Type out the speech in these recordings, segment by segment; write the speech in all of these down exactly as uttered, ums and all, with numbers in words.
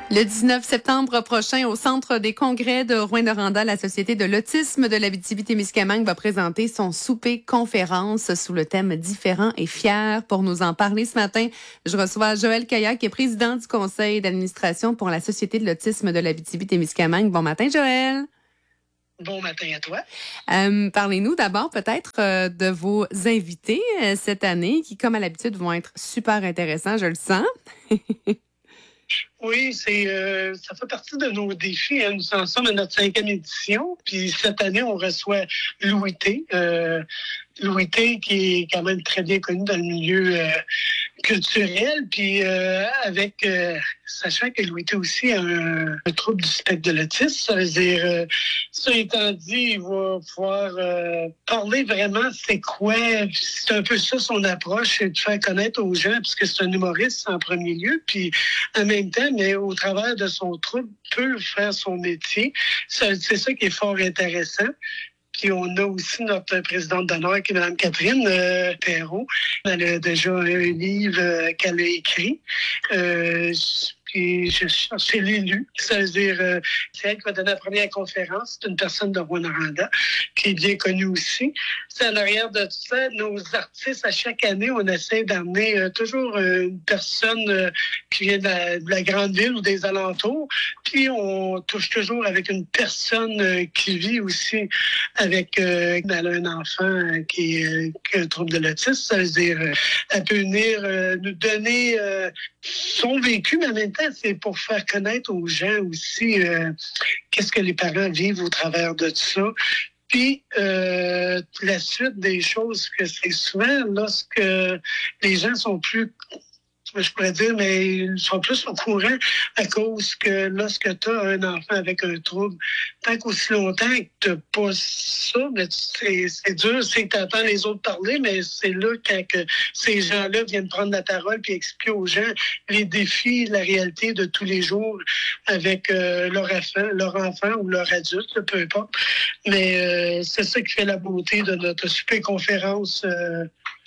Le dix-neuf septembre prochain, au Centre des congrès de Rouyn-Noranda, la Société de l'autisme de l'Abitibi-Témiscamingue va présenter son souper-conférence sous le thème « Différent et fier ». Pour nous en parler ce matin, je reçois Joël Kayak, qui est président du conseil d'administration pour la Société de l'autisme de l'Abitibi-Témiscamingue. Bon matin, Joël. Bon matin à toi. Euh, parlez-nous d'abord peut-être euh, de vos invités euh, cette année, qui, comme à l'habitude, vont être super intéressants, je le sens. Oui, c'est euh, ça fait partie de nos défis. Hein. Nous en sommes à notre cinquième édition. Puis cette année, on reçoit Louis T. Euh, Louis T, qui est quand même très bien connu dans le milieu euh, culturel. Puis euh, avec euh, sachant que Louis T aussi a un, un trouble du spectre de l'autisme, ça veut dire, euh, ça étant dit, il va pouvoir euh, parler vraiment c'est quoi. C'est un peu ça son approche, c'est de faire connaître aux gens, puisque c'est un humoriste en premier lieu. Puis en même temps, mais au travers de son trouble, peut faire son métier. C'est ça qui est fort intéressant. Puis on a aussi notre présidente d'honneur, qui est Mme Catherine euh, Perrault. Elle a déjà un livre euh, qu'elle a écrit. Euh, puis je cherchais l'élu. Ça veut dire, euh, c'est elle qui va donner la première conférence. C'est une personne de Rouyn-Noranda, qui est bien connue aussi. C'est en arrière de tout ça, nos artistes, à chaque année, on essaie d'amener euh, toujours euh, une personne euh, qui vient de la, de la grande ville ou des alentours. Puis on touche toujours avec une personne euh, qui vit aussi avec euh, elle a un enfant euh, qui, euh, qui a un trouble de l'autisme. Ça veut dire, euh, elle peut venir euh, nous donner euh, son vécu, mais en même temps, c'est pour faire connaître aux gens aussi euh, qu'est-ce que les parents vivent au travers de tout ça. Puis, euh, la suite des choses, que c'est souvent lorsque les gens sont plus, je pourrais dire, mais ils sont plus au courant à cause que lorsque tu as un enfant avec un trouble, tant qu'aussi longtemps que tu n'as pas ça, mais c'est, c'est dur, c'est que tu entends les autres parler, mais c'est là quand que ces gens-là viennent prendre la parole puis expliquer aux gens les défis, la réalité de tous les jours avec euh, leur enfant, leur enfant ou leur adulte, peu importe. Mais euh, c'est ça qui fait la beauté de notre super conférence. Euh,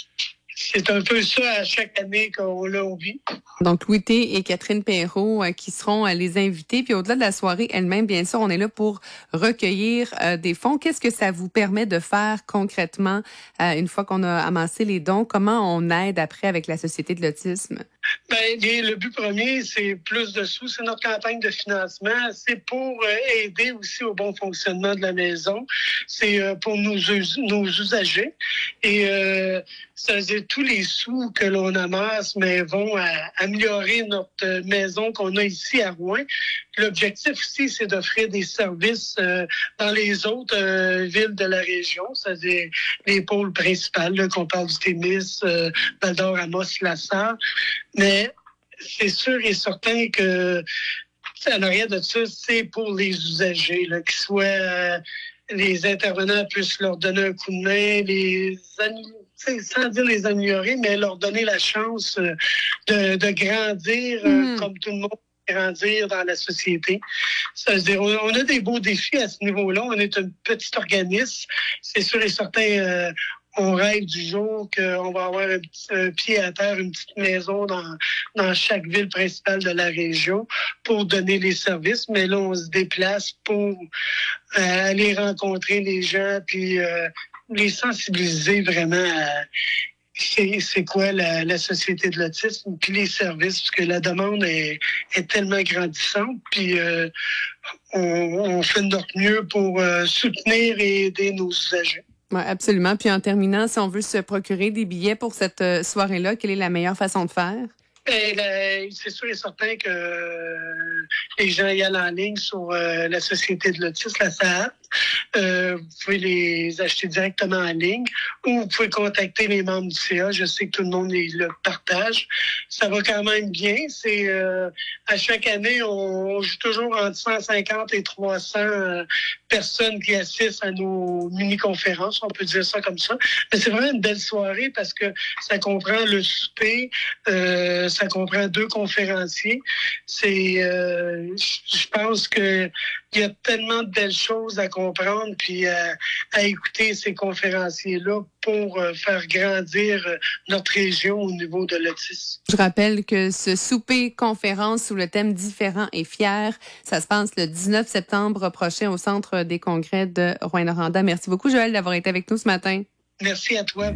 C'est un peu ça à chaque année qu'on l'a vit. Donc, Louis T et Catherine Perrault euh, qui seront euh, les invités. Puis au-delà de la soirée elle-même, bien sûr, on est là pour recueillir euh, des fonds. Qu'est-ce que ça vous permet de faire concrètement euh, une fois qu'on a amassé les dons? Comment on aide après avec la Société de l'autisme? Ben, le but premier, c'est plus de sous. C'est notre campagne de financement. C'est pour euh, aider aussi au bon fonctionnement de la maison. C'est euh, pour nos, nos usagers. Et euh, ça veut dire tous les sous que l'on amasse, mais vont à, améliorer notre maison qu'on a ici à Rouyn. L'objectif aussi, c'est d'offrir des services euh, dans les autres euh, villes de la région, c'est-à-dire les pôles principaux, là, qu'on parle du Témis, euh, Val-d'Or, Amos, Lassar. Mais c'est sûr et certain que en arrière de ça, c'est pour les usagers, là, qu'ils soient euh, les intervenants puissent leur donner un coup de main, les sans dire les améliorer, mais leur donner la chance euh, de, de grandir euh, mmh. comme tout le monde. Grandir dans la société. Ça veut dire, on a des beaux défis à ce niveau-là. On est un petit organisme. C'est sûr et certain, euh, on rêve du jour qu'on va avoir un, petit, un pied à terre, une petite maison dans, dans chaque ville principale de la région pour donner les services. Mais là, on se déplace pour euh, aller rencontrer les gens puis euh, les sensibiliser vraiment à C'est, c'est quoi la, la Société de l'autisme, puis les services, parce que la demande est, est tellement grandissante, puis euh, on, on fait de notre mieux pour euh, soutenir et aider nos usagers. Oui, absolument. Puis en terminant, si on veut se procurer des billets pour cette soirée-là, quelle est la meilleure façon de faire? Et là, c'est sûr et certain que euh, les gens y allent en ligne sur euh, la Société de l'autisme, la S A A T. Euh, vous pouvez les acheter directement en ligne ou vous pouvez contacter les membres du C A. Je sais que tout le monde les, le partage. Ça va quand même bien. C'est euh, à chaque année, on, on joue toujours entre cent cinquante et trois cents euh, personnes qui assistent à nos mini-conférences, on peut dire ça comme ça. Mais c'est vraiment une belle soirée parce que ça comprend le souper, euh, ça comprend deux conférenciers. C'est, euh, je pense que il y a tellement de belles choses à comprendre, puis à, à écouter ces conférenciers-là pour euh, faire grandir euh, notre région au niveau de l'autisme. Je rappelle que ce souper conférence sous le thème Différents et fiers, ça se passe le dix-neuf septembre prochain au Centre des congrès de Rouyn-Noranda. Merci beaucoup, Joël, d'avoir été avec nous ce matin. Merci à toi.